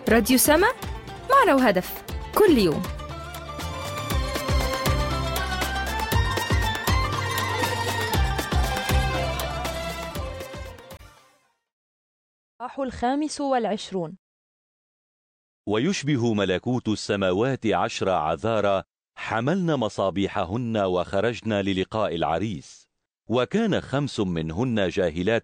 راديو سما، معنى وهدف كل يوم. الصباح 25. ويشبه ملكوت السماوات 10 عذارى حملن مصابيحهن وخرجن للقاء العريس، وكان 5 منهن جاهلات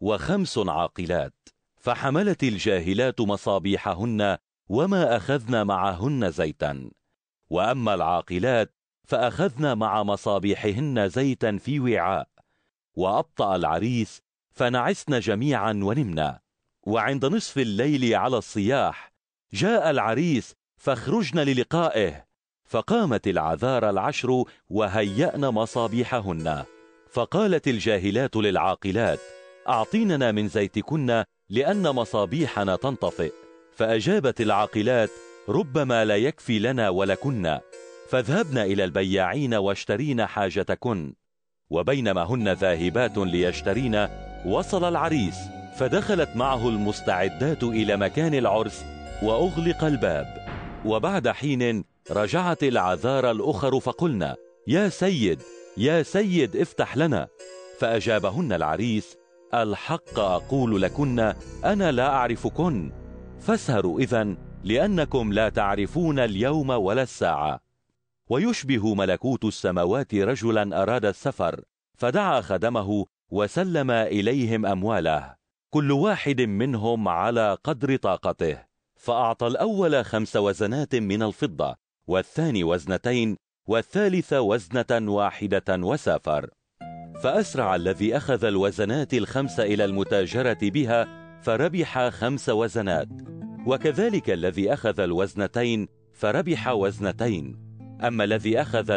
و5 عاقلات. فحملت الجاهلات مصابيحهن وما أخذن معهن زيتا، وأما العاقلات فأخذن مع مصابيحهن زيتا في وعاء. وأبطأ العريس فنعسن جميعا ونمنا. وعند نصف الليل على الصياح جاء العريس فاخرجن للقائه، فقامت العذارى 10 وهيأن مصابيحهن. فقالت الجاهلات للعاقلات: أعطيننا من زيتكن لأن مصابيحنا تنطفئ. فأجابت العاقلات: ربما لا يكفي لنا ولكن، فاذهبن إلى البياعين واشترين حاجتكن. وبينما هن ذاهبات ليشترين وصل العريس، فدخلت معه المستعدات إلى مكان العرس وأغلق الباب. وبعد حين رجعت العذارى الأخر فقلنا: يا سيد يا سيد افتح لنا. فأجابهن العريس: الحق أقول لكن أنا لا أعرفكن، فاسهروا إذن لأنكم لا تعرفون اليوم ولا الساعة. ويشبه ملكوت السماوات رجلا أراد السفر، فدعا خدمه وسلم إليهم أمواله، كل واحد منهم على قدر طاقته. فأعطى الأول 5 وزنات من الفضة، والثاني 2 والثالث 1 وسافر. فأسرع الذي أخذ الوزنات 5 إلى المتاجرة بها فربح 5 وزنات، وكذلك الذي أخذ 2 فربح 2. أما الذي أخذ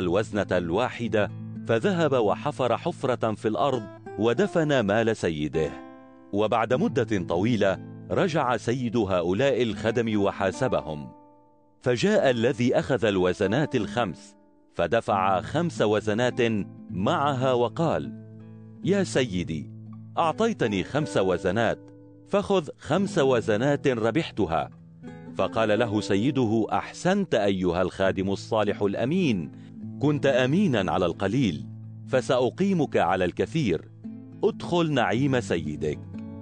1 فذهب وحفر حفرة في الأرض ودفن مال سيده. وبعد مدة طويلة رجع سيد هؤلاء الخدم وحاسبهم، فجاء الذي أخذ الوزنات 5 فدفع 5 وزنات معها وقال: يا سيدي، أعطيتني 5 وزنات، فخذ 5 وزنات ربحتها. فقال له سيده: أحسنت أيها الخادم الصالح الأمين، كنت أمينا على القليل، فسأقيمك على الكثير، ادخل نعيم سيدك.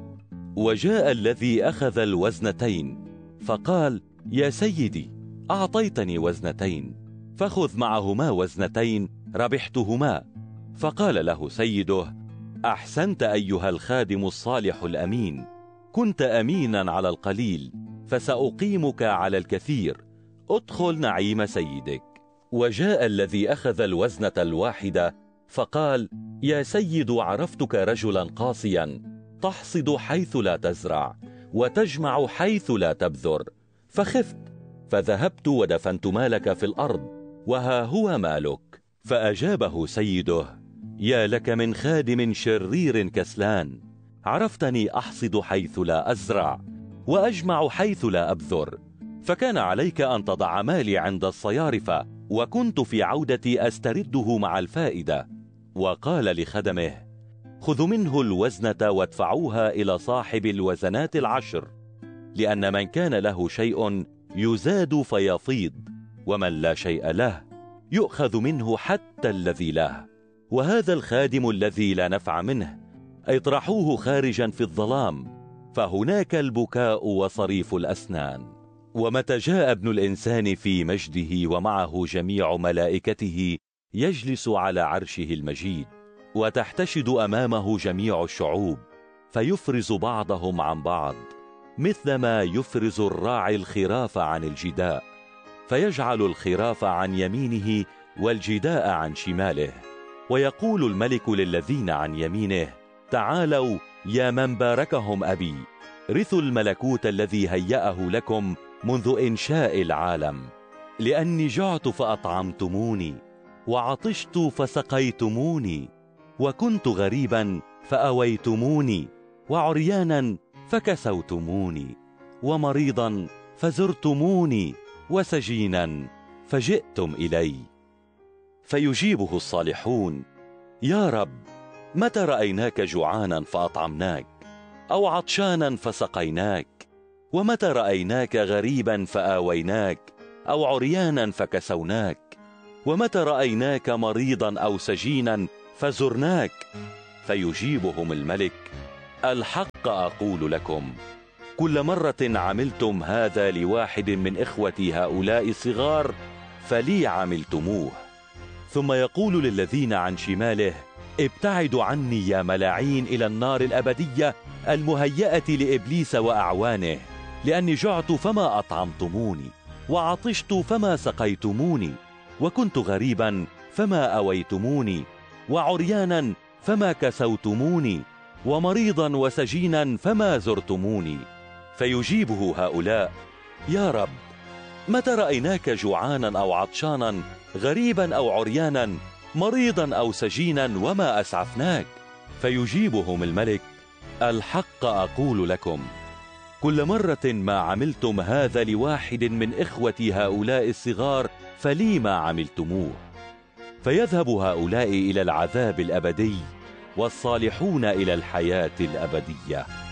وجاء الذي أخذ 2 فقال: يا سيدي، أعطيتني 2، فخذ معهما 2 ربحتهما. فقال له سيده: أحسنت أيها الخادم الصالح الأمين، كنت أمينا على القليل، فسأقيمك على الكثير، ادخل نعيم سيدك. وجاء الذي أخذ 1 فقال: يا سيد، عرفتك رجلا قاسيا، تحصد حيث لا تزرع وتجمع حيث لا تبذر، فخفت فذهبت ودفنت مالك في الأرض، وها هو مالك. فأجابه سيده: يا لك من خادم شرير كسلان، عرفتني أحصد حيث لا أزرع وأجمع حيث لا أبذر، فكان عليك أن تضع مالي عند الصيارفة، وكنت في عودتي أسترده مع الفائدة. وقال لخدمه: خذوا منه الوزنة وادفعوها إلى صاحب الوزنات 10، لأن من كان له شيء يزاد فيفيض، ومن لا شيء له يؤخذ منه حتى الذي له. وهذا الخادم الذي لا نفع منه اطرحوه خارجا في الظلام، فهناك البكاء وصريف الأسنان. ومتى جاء ابن الإنسان في مجده ومعه جميع ملائكته يجلس على عرشه المجيد، وتحتشد أمامه جميع الشعوب، فيفرز بعضهم عن بعض مثلما يفرز الراعي الخراف عن الجداء، فيجعل الخراف عن يمينه والجداء عن شماله. ويقول الملك للذين عن يمينه: تعالوا يا من باركهم أبي، رثوا الملكوت الذي هيأه لكم منذ إنشاء العالم. لأني جعت فأطعمتموني، وعطشت فسقيتموني، وكنت غريبا فأويتموني، وعريانا فكسوتموني، ومريضا فزرتموني، وسجينا فجئتم إلي. فيجيبه الصالحون: يا رب، متى رأيناك جوعانا فأطعمناك، أو عطشانا فسقيناك، ومتى رأيناك غريبا فآويناك، أو عريانا فكسوناك؟ ومتى رأيناك مريضا أو سجينا فزرناك؟ فيجيبهم الملك: الحق أقول لكم، كل مرة عملتم هذا لواحد من إخوتي هؤلاء الصغار فلي عملتموه. ثم يقول للذين عن شماله: ابتعدوا عني يا ملاعين إلى النار الأبدية المهيئة لإبليس وأعوانه، لأني جعت فما أطعمتموني، وعطشت فما سقيتموني، وكنت غريبا فما أويتموني، وعريانا فما كسوتموني، ومريضا وسجينا فما زرتموني. فيجيبه هؤلاء: يا رب، متى رأيناك جوعانا أو عطشانا، غريبا أو عريانا، مريضا أو سجينا وما أسعفناك؟ فيجيبهم الملك: الحق أقول لكم، كل مرة ما عملتم هذا لواحد من إخوتي هؤلاء الصغار فلي ما عملتموه. فيذهب هؤلاء إلى العذاب الأبدي، والصالحون إلى الحياة الأبدية.